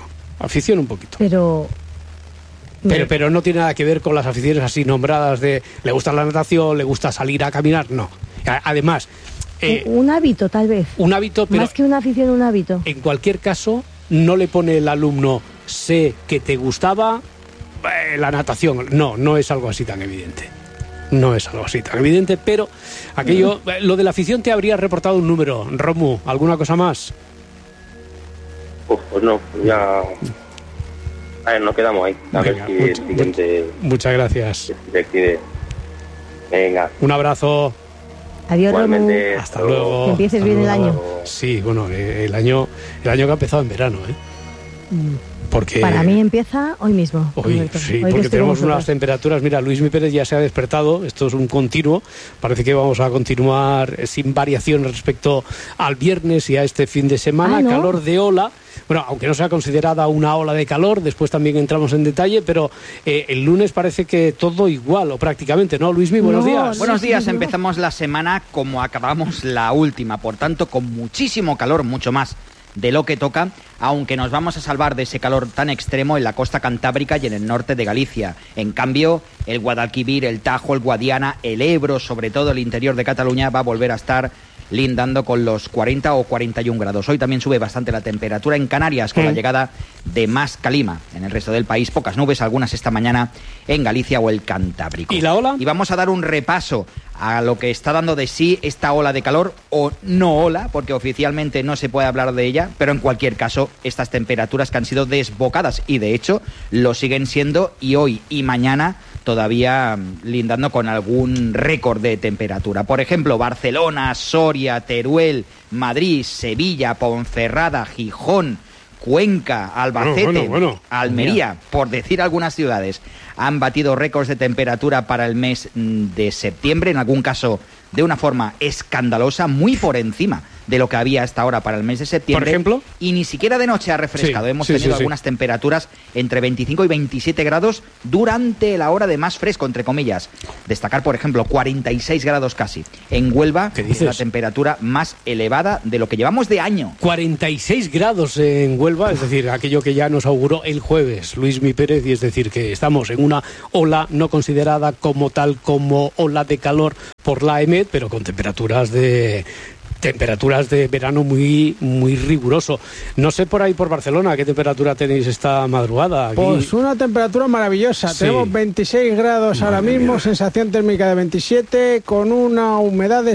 Pero no tiene nada que ver con las aficiones así nombradas de le gusta la natación, le gusta salir a caminar, no. Además... un hábito, tal vez. Un hábito, pero... Más que una afición, un hábito. En cualquier caso, no le pone el alumno, sé que te gustaba la natación. No es algo así tan evidente. No es algo así tan evidente, pero aquello... Lo de la afición te habría reportado un número. Romu, ¿alguna cosa más? Pues no, ya... A ver, nos quedamos ahí. A ver si el siguiente... Muchas gracias. Venga. Un abrazo. Adiós, Romu. Hasta luego. Que empieces bien el año. Sí, bueno, el año que ha empezado en verano, Porque para mí empieza hoy mismo. Hoy porque tenemos unas temperaturas. Mira, Luismi Pérez ya se ha despertado. Esto es un continuo. Parece que vamos a continuar sin variación respecto al viernes y a este fin de semana. ¿No? Calor de ola. Bueno, aunque no sea considerada una ola de calor, después también entramos en detalle, pero el lunes parece que todo igual, o prácticamente, ¿no? Luismi, buenos días. Buenos días, empezamos la semana como acabamos la última, por tanto, con muchísimo calor, mucho más de lo que toca, aunque nos vamos a salvar de ese calor tan extremo en la costa cantábrica y en el norte de Galicia. En cambio, el Guadalquivir, el Tajo, el Guadiana, el Ebro, sobre todo el interior de Cataluña, va a volver a estar lindando con los 40 o 41 grados. Hoy también sube bastante la temperatura en Canarias con la llegada de más calima. En el resto del país, pocas nubes, algunas esta mañana en Galicia o el Cantábrico. ¿Y la ola? Y vamos a dar un repaso a lo que está dando de sí esta ola de calor, o no ola, porque oficialmente no se puede hablar de ella, pero en cualquier caso, estas temperaturas que han sido desbocadas, y de hecho lo siguen siendo, y hoy y mañana todavía lindando con algún récord de temperatura. Por ejemplo, Barcelona, Soria, Teruel, Madrid, Sevilla, Ponferrada, Gijón, Cuenca, Albacete, Almería, por decir algunas ciudades, han batido récords de temperatura para el mes de septiembre, en algún caso de una forma escandalosa, muy por encima de lo que había hasta ahora para el mes de septiembre. ¿Por ejemplo? Y ni siquiera de noche ha refrescado. Hemos tenido algunas temperaturas entre 25 y 27 grados durante la hora de más fresco, entre comillas. Destacar, por ejemplo, 46 grados casi. En Huelva es la temperatura más elevada de lo que llevamos de año. 46 grados en Huelva, es decir, aquello que ya nos auguró el jueves Luismi Pérez, y es decir, que estamos en una ola no considerada como tal como ola de calor por la EMET, pero con temperaturas de verano muy riguroso. No sé por ahí por Barcelona qué temperatura tenéis esta madrugada. Aquí. Pues una temperatura maravillosa. Sí. Tenemos 26 grados ahora mismo, sensación térmica de 27, con una humedad de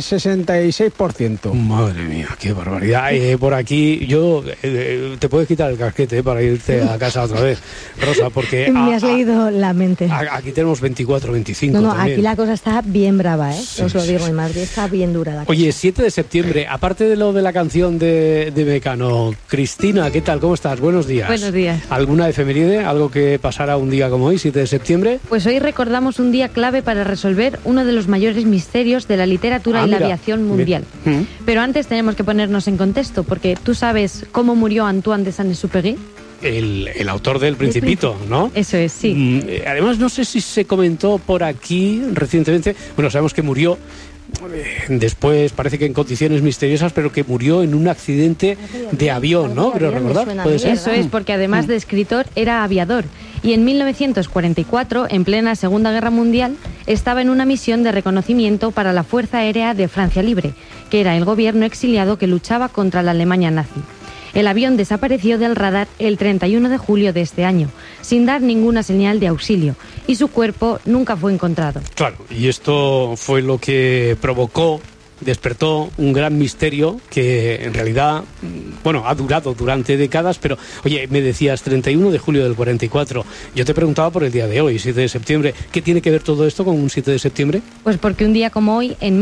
66%. Madre mía, qué barbaridad. Por aquí yo te puedes quitar el casquete para irte a casa otra vez, Rosa, porque me has leído la mente. Aquí tenemos 24, 25 No, también. aquí la cosa está bien brava, ¿eh? Sí, Os lo digo, en Madrid está bien dura la cosa. Oye, 7 de septiembre, aparte de lo de la canción de Mecano, Cristina, ¿qué tal? ¿Cómo estás? Buenos días. Buenos días. ¿Alguna efeméride? ¿Algo que pasara un día como hoy, 7 de septiembre? Pues hoy recordamos un día clave para resolver uno de los mayores misterios de la literatura y la aviación mundial. Pero antes tenemos que ponernos en contexto, porque ¿tú sabes cómo murió Antoine de Saint-Exupéry? El autor del Principito, ¿no? Eso es, sí. Además, no sé si se comentó por aquí recientemente, bueno, sabemos que murió después, parece que en condiciones misteriosas, pero que murió en un accidente de avión, ¿no? Creo recordar. ¿Puede ser? Eso es, porque además de escritor era aviador. Y en 1944, en plena Segunda Guerra Mundial, estaba en una misión de reconocimiento para la Fuerza Aérea de Francia Libre, que era el gobierno exiliado que luchaba contra la Alemania nazi. El avión desapareció del radar el 31 de julio de este año, sin dar ninguna señal de auxilio, y su cuerpo nunca fue encontrado. Claro, y esto fue lo que despertó un gran misterio que en realidad, bueno, ha durado durante décadas, pero, oye, me decías 31 de julio del 44. Yo te preguntaba por el día de hoy, 7 de septiembre. ¿Qué tiene que ver todo esto con un 7 de septiembre? Pues porque un día como hoy, en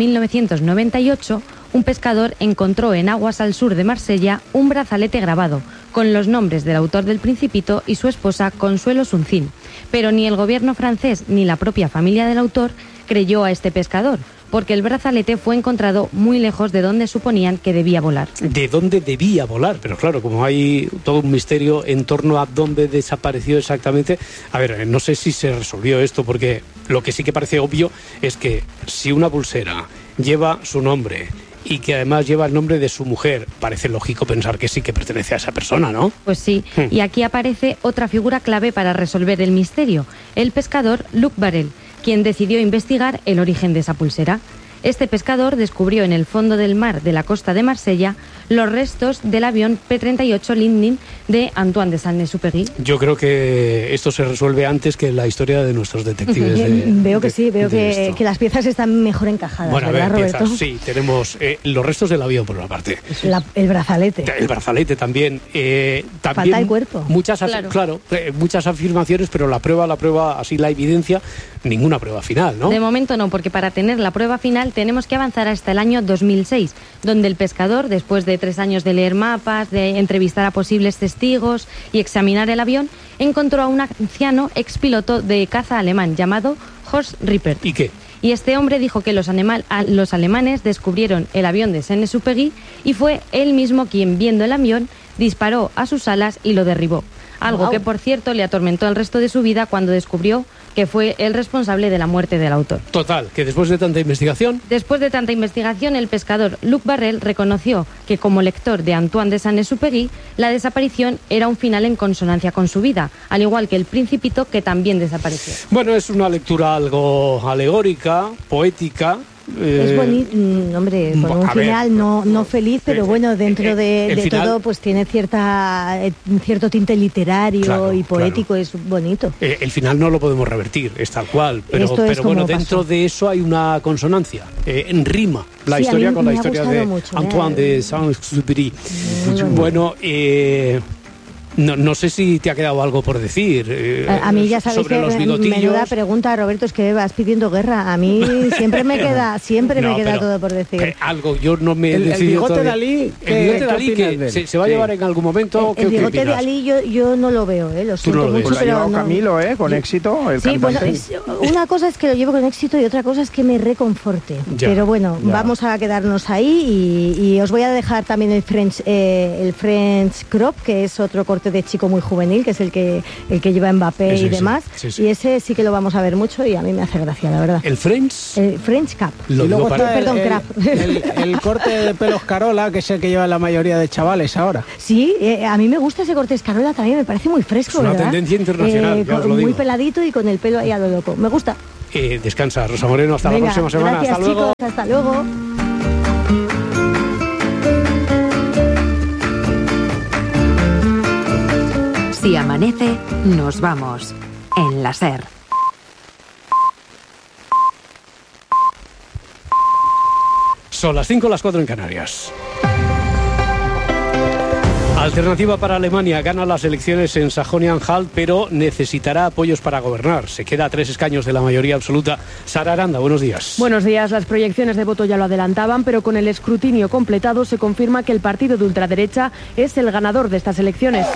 1998, un pescador encontró en aguas al sur de Marsella un brazalete grabado, con los nombres del autor del Principito y su esposa Consuelo Suncín. Pero ni el gobierno francés ni la propia familia del autor creyó a este pescador, porque el brazalete fue encontrado muy lejos de donde suponían que debía volar. ¿De dónde debía volar? Pero claro, como hay todo un misterio en torno a dónde desapareció exactamente, a ver, no sé si se resolvió esto, porque lo que sí que parece obvio es que si una pulsera lleva su nombre y que además lleva el nombre de su mujer, parece lógico pensar que sí que pertenece a esa persona, ¿no? Pues sí, y aquí aparece otra figura clave para resolver el misterio, el pescador Luc Barrel, quien decidió investigar el origen de esa pulsera. Este pescador descubrió en el fondo del mar de la costa de Marsella los restos del avión P-38 Lindner de Antoine de Saint-Exupéry. Yo creo que esto se resuelve antes que la historia de nuestros detectives. Veo que las piezas están mejor encajadas, bueno, ¿verdad, Roberto? Piezas, sí, tenemos los restos del avión por una parte. El brazalete. El brazalete también. Falta el cuerpo. Muchas afirmaciones, pero la prueba, así la evidencia, ninguna prueba final, ¿no? De momento no, porque para tener la prueba final tenemos que avanzar hasta el año 2006, donde el pescador, después de 3 años de leer mapas, de entrevistar a posibles testigos y examinar el avión, encontró a un anciano expiloto de caza alemán llamado Horst Rippert. ¿Y qué? Y este hombre dijo que los alemanes descubrieron el avión de Saint-Exupéry y fue él mismo quien, viendo el avión, disparó a sus alas y lo derribó. Algo que, por cierto, le atormentó el resto de su vida cuando descubrió que fue el responsable de la muerte del autor. Total, que después de tanta investigación... Después de tanta investigación, el pescador Luc Barrel reconoció que, como lector de Antoine de Saint-Exupéry, la desaparición era un final en consonancia con su vida, al igual que el Principito, que también desapareció. Bueno, es una lectura algo alegórica, poética... Es bonito, hombre, con un final no feliz, pero bueno, dentro de final, todo, pues tiene cierto tinte literario y poético, claro. Es bonito. El final no lo podemos revertir, es tal cual, pero bueno, dentro de eso hay una consonancia, en rima la historia con la historia de mucho, Antoine de Saint-Exupéry. Bueno, No sé si te ha quedado algo por decir. A mí ya sabéis sobre que los bigotillos. menuda pregunta, Roberto, es que vas pidiendo guerra. A mí siempre me queda todo por decir. Algo, yo no me he decidido el bigote todavía. de Ali, el bigote de Ali que se va a llevar en algún momento. El bigote de Ali yo no lo veo, lo siento mucho, pues pero no. Camilo, con éxito, el sí, cantante. bueno, una cosa es que lo llevo con éxito y otra cosa es que me reconforte. Pero bueno, vamos a quedarnos ahí y os voy a dejar también el French crop, que es otro corte de chico muy juvenil, que es el que lleva Mbappé y demás. Sí. Y ese sí que lo vamos a ver mucho y a mí me hace gracia, la verdad. ¿El French? El French Cap. Y luego está crap. El corte de pelos Carola, que es el que lleva la mayoría de chavales ahora. Sí, a mí me gusta ese corte Carola también, me parece muy fresco, ¿verdad? Es una tendencia internacional, ya os lo digo. Muy peladito y con el pelo ahí a lo loco. Me gusta. Descansa, Rosa Moreno, hasta la próxima semana. Gracias, hasta luego. Chicos, hasta luego. Si amanece, nos vamos en la SER. Son las 5, las 4 en Canarias. Alternativa para Alemania gana las elecciones en Sajonia-Anhalt, pero necesitará apoyos para gobernar. Se queda a 3 escaños de la mayoría absoluta. Sara Aranda, buenos días. Buenos días. Las proyecciones de voto ya lo adelantaban, pero con el escrutinio completado se confirma que el partido de ultraderecha es el ganador de estas elecciones.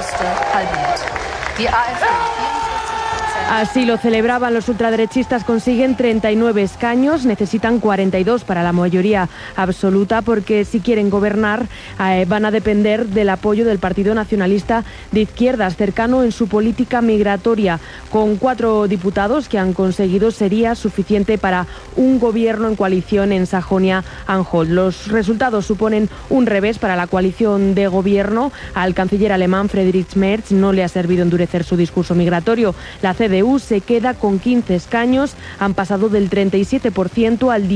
Así lo celebraban los ultraderechistas, consiguen 39 escaños, necesitan 42 para la mayoría absoluta, porque si quieren gobernar van a depender del apoyo del Partido Nacionalista de Izquierdas, cercano en su política migratoria. Con 4 diputados que han conseguido sería suficiente para un gobierno en coalición en Sajonia-Anhalt. Los resultados suponen un revés para la coalición de gobierno. Al canciller alemán Friedrich Merz no le ha servido endurecer su discurso migratorio. La CDU se queda con 15 escaños, han pasado del 37% al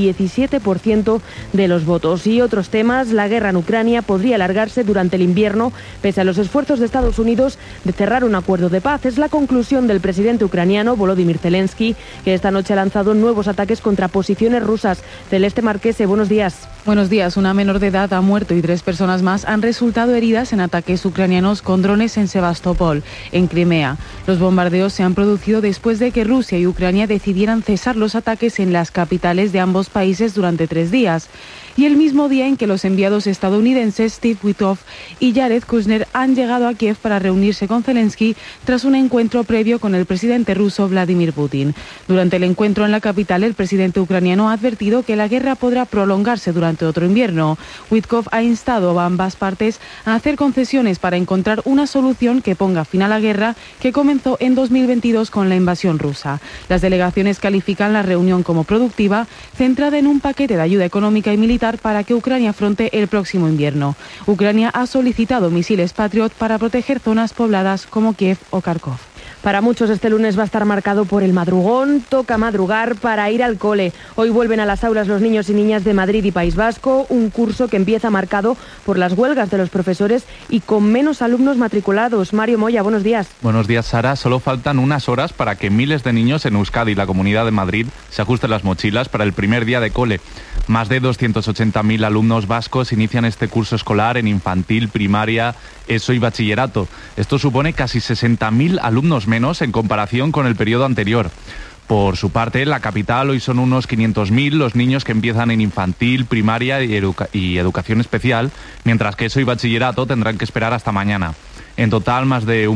17% de los votos. Y otros temas, la guerra en Ucrania podría alargarse durante el invierno, pese a los esfuerzos de Estados Unidos de cerrar un acuerdo de paz. Es la conclusión del presidente ucraniano Volodymyr Zelensky, que esta noche ha lanzado nuevos ataques contra posiciones rusas. Celeste Marquese, buenos días. Buenos días. Una menor de edad ha muerto y 3 personas más han resultado heridas en ataques ucranianos con drones en Sebastopol, en Crimea. Los bombardeos se han producido después de que Rusia y Ucrania decidieran cesar los ataques en las capitales de ambos países durante 3 días. Y el mismo día en que los enviados estadounidenses Steve Witkoff y Jared Kushner han llegado a Kiev para reunirse con Zelensky tras un encuentro previo con el presidente ruso Vladimir Putin. Durante el encuentro en la capital, el presidente ucraniano ha advertido que la guerra podrá prolongarse durante otro invierno. Witkoff ha instado a ambas partes a hacer concesiones para encontrar una solución que ponga fin a la guerra que comenzó en 2022 con la invasión rusa. Las delegaciones califican la reunión como productiva, centrada en un paquete de ayuda económica y militar para que Ucrania afronte el próximo invierno. Ucrania ha solicitado misiles Patriot para proteger zonas pobladas como Kiev o Kharkov. Para muchos este lunes va a estar marcado por el madrugón, toca madrugar para ir al cole. Hoy vuelven a las aulas los niños y niñas de Madrid y País Vasco, un curso que empieza marcado por las huelgas de los profesores y con menos alumnos matriculados. Mario Moya, buenos días. Buenos días, Sara. Solo faltan unas horas para que miles de niños en Euskadi y la Comunidad de Madrid se ajusten las mochilas para el primer día de cole. Más de 280.000 alumnos vascos inician este curso escolar en infantil, primaria, ESO y bachillerato. Esto supone casi 60.000 alumnos menos en comparación con el periodo anterior. Por su parte, en la capital hoy son unos 500.000 los niños que empiezan en infantil, primaria y educación especial, mientras que ESO y bachillerato tendrán que esperar hasta mañana. En total, más de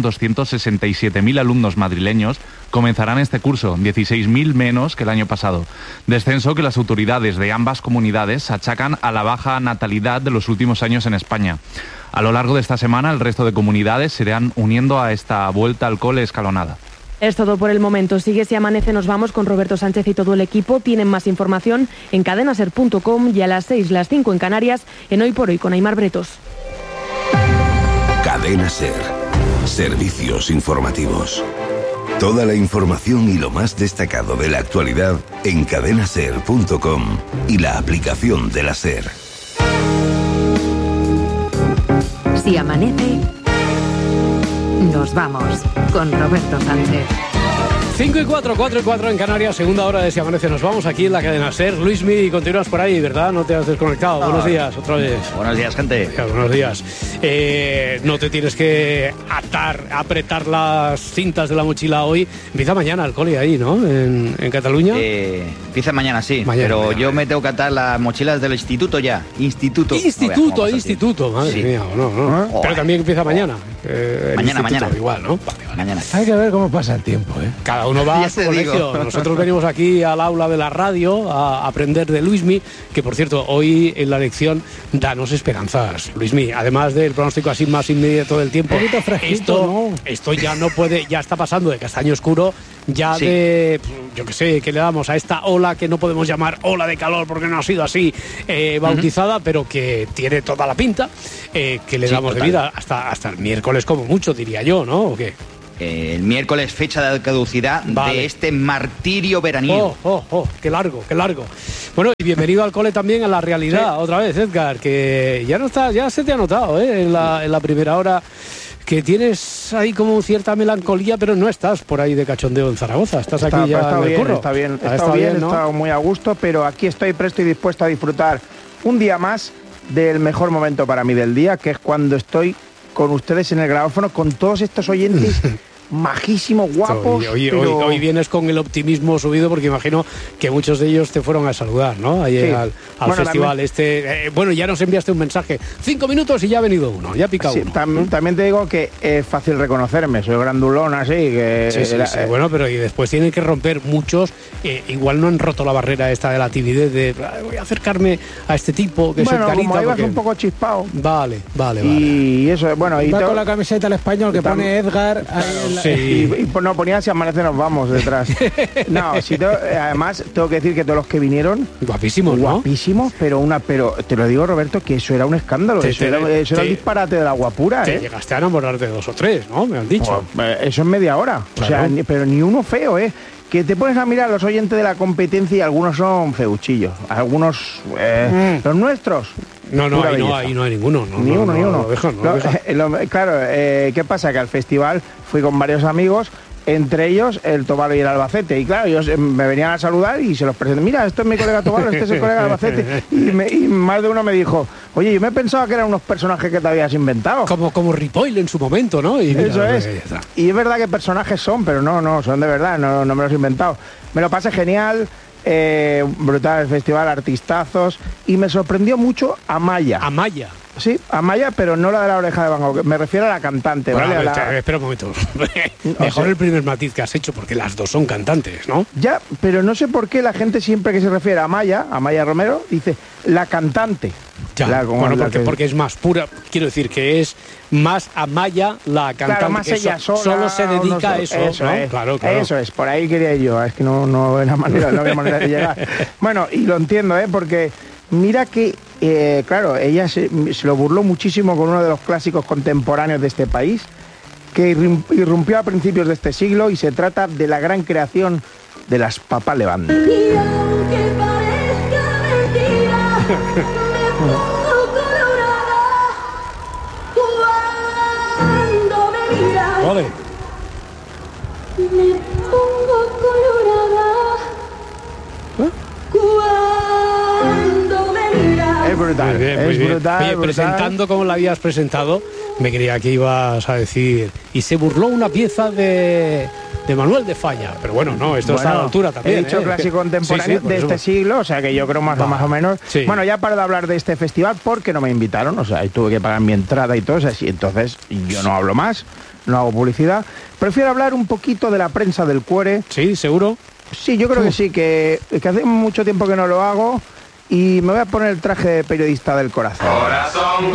1.267.000 alumnos madrileños comenzarán este curso, 16.000 menos que el año pasado. Descenso que las autoridades de ambas comunidades achacan a la baja natalidad de los últimos años en España. A lo largo de esta semana, el resto de comunidades se irán uniendo a esta vuelta al cole escalonada. Es todo por el momento. Sigue Si Amanece, nos vamos con Roberto Sánchez y todo el equipo. Tienen más información en cadenaser.com y a las 6, las 5 en Canarias, en Hoy por Hoy con Aimar Bretos. Cadena Ser. Servicios informativos. Toda la información y lo más destacado de la actualidad en cadenaser.com y la aplicación de la Ser. Si amanece, nos vamos con Roberto Sánchez. 5 y 4, 4 y 4 en Canarias, segunda hora de Si Amanece Nos Vamos, aquí en la cadena SER. Luismi, continúas por ahí, ¿verdad? No te has desconectado. No. Buenos días, otra vez. Buenos días, gente. Buenos días. No te tienes que apretar las cintas de la mochila hoy. Empieza mañana el cole ahí, ¿no? En Cataluña. Empieza mañana, sí. Mañana. Yo me tengo que atar las mochilas del instituto ya. Instituto, madre mía. No. Pero también empieza mañana. Mañana. Igual, ¿no? Mañana. Hay que ver cómo pasa el tiempo, ¿eh? Cada uno va a su colegio. Nosotros venimos aquí al aula de la radio a aprender de Luismi, que por cierto, hoy en la lección danos esperanzas, Luismi. Además del pronóstico así más inmediato del tiempo, esto ya no puede, ya está pasando de castaño oscuro, ya de, yo qué sé, que le damos a esta ola que no podemos llamar ola de calor porque no ha sido así bautizada, pero que tiene toda la pinta, que le damos de vida hasta el miércoles como mucho, diría yo, ¿no? ¿O qué? El miércoles, fecha de caducidad de este martirio veraniego. Qué largo. Bueno, y bienvenido al cole también a la realidad, otra vez, Edgar, que ya no está, ya se te ha notado, en la primera hora, que tienes ahí como cierta melancolía, pero no estás por ahí de cachondeo en Zaragoza, estás aquí ya en el curro. Está bien, ¿no? he estado muy a gusto, pero aquí estoy presto y dispuesto a disfrutar un día más del mejor momento para mí del día, que es cuando estoy con ustedes en el grabófono, con todos estos oyentes majísimos, guapos. Hoy vienes con el optimismo subido porque imagino que muchos de ellos te fueron a saludar, ¿no? Ahí al festival también, ya nos enviaste un mensaje. 5 minutos y ya ha venido uno, ya ha picado uno. También te digo que es fácil reconocerme, soy grandulón así. Bueno, pero y después tienen que romper muchos, igual no han roto la barrera esta de la timidez de voy a acercarme a este tipo que es el carita. Como ibas un poco chispado. Vale. Y eso, bueno. Y va con la camiseta del Español que pone Edgar ahí y no ponía Si Amanece Nos Vamos detrás. Además tengo que decir que todos los que vinieron guapísimos, pero te lo digo, Roberto, que eso era un escándalo, eso era el disparate de la guapura. Te llegaste a enamorar de 2 o 3, ¿no? Me han dicho. Eso en media hora, claro. Pero ni uno feo, que te pones a mirar a los oyentes de la competencia y algunos son feuchillos, algunos los nuestros. Ahí no hay ninguno. Ni uno. Lo dejan. Claro, ¿qué pasa? Que al festival fui con varios amigos, entre ellos el Tobalo y el Albacete. Y claro, ellos me venían a saludar y se los presenté. Mira, esto es mi colega Tobalo, este es el colega Albacete. Y más de uno me dijo, oye, yo me pensaba que eran unos personajes que te habías inventado. Como Ripoll en su momento, ¿no? Y eso es. Y es verdad que personajes son, pero no, son de verdad, no me los he inventado. Me lo pasé genial. Brutal el festival, artistazos, y me sorprendió mucho Amaya. Sí, Amaya, pero no la de la oreja de Van Gogh, me refiero a la cantante, bueno, ¿vale? Espera un momento. Mejor el primer matiz que has hecho, porque las dos son cantantes, ¿no? Ya, pero no sé por qué la gente siempre que se refiere a Amaya Romero, dice la cantante. Ya, porque es más pura, quiero decir que es más Amaya la cantante. Claro, más ella sola. Solo se dedica a eso, ¿no? Es. Claro. Eso es, por ahí quería yo, es que no había manera de llegar. Bueno, y lo entiendo, porque mira que, claro, ella se lo burló muchísimo con uno de los clásicos contemporáneos de este país, que irrumpió a principios de este siglo, y se trata de la gran creación de las Papá Levante. Vale. Me pongo colorada cuando me miras. Es brutal, muy bien. brutal. Presentando como la habías presentado, me creía que ibas a decir y se burló una pieza de Manuel de Falla, pero bueno, esto está a la altura también. He dicho clásico contemporáneo de este siglo, o sea que yo creo más o menos. Sí. Bueno, ya para de hablar de este festival, porque no me invitaron, o sea, y tuve que pagar mi entrada y todo eso, y entonces yo no hablo más, no hago publicidad. Prefiero hablar un poquito de la prensa del cuore. Sí, seguro. Sí, yo creo que sí, que hace mucho tiempo que no lo hago. Y me voy a poner el traje de periodista del corazón. Corazón,